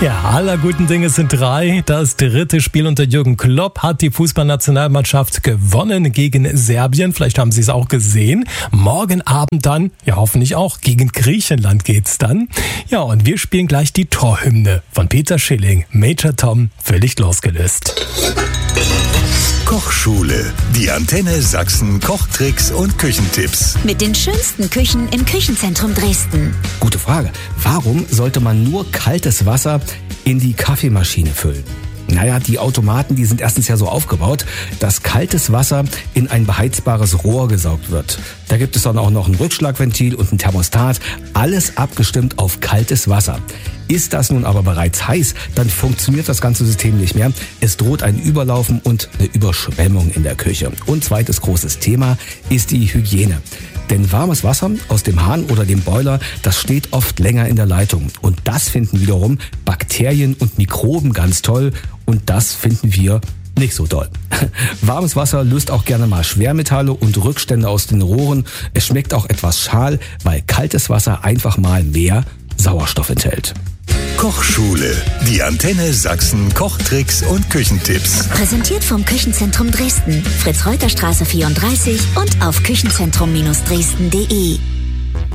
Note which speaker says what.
Speaker 1: Ja, aller guten Dinge sind drei. Das dritte Spiel unter Jürgen Klopp hat die Fußballnationalmannschaft gewonnen gegen Serbien. Vielleicht haben Sie es auch gesehen. Morgen Abend dann, ja hoffentlich auch, gegen Griechenland geht's dann. Ja, und wir spielen gleich die Torhymne von Peter Schilling. Major Tom, völlig losgelöst.
Speaker 2: Kochschule. Die Antenne Sachsen Kochtricks und Küchentipps.
Speaker 3: Mit den schönsten Küchen im Küchenzentrum Dresden.
Speaker 4: Gute Frage. Warum sollte man nur kaltes Wasser in die Kaffeemaschine füllen? Naja, die Automaten, die sind erstens ja so aufgebaut, dass kaltes Wasser in ein beheizbares Rohr gesaugt wird. Da gibt es dann auch noch ein Rückschlagventil und ein Thermostat. Alles abgestimmt auf kaltes Wasser. Ist das nun aber bereits heiß, dann funktioniert das ganze System nicht mehr. Es droht ein Überlaufen und eine Überschwemmung in der Küche. Und zweites großes Thema ist die Hygiene. Denn warmes Wasser aus dem Hahn oder dem Boiler, das steht oft länger in der Leitung. Und das finden wiederum Bakterien und Mikroben ganz toll. Und das finden wir nicht so toll. Warmes Wasser löst auch gerne mal Schwermetalle und Rückstände aus den Rohren. Es schmeckt auch etwas schal, weil kaltes Wasser einfach mal mehr Sauerstoff enthält.
Speaker 2: Kochschule. Die Antenne Sachsen Kochtricks und Küchentipps.
Speaker 3: Präsentiert vom Küchenzentrum Dresden. Fritz-Reuter-Straße 34 und auf küchenzentrum-dresden.de.